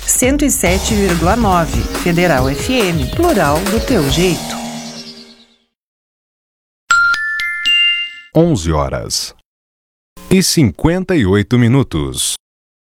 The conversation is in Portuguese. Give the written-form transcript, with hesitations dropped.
107,9. Federal FM, plural do teu jeito. 11h58.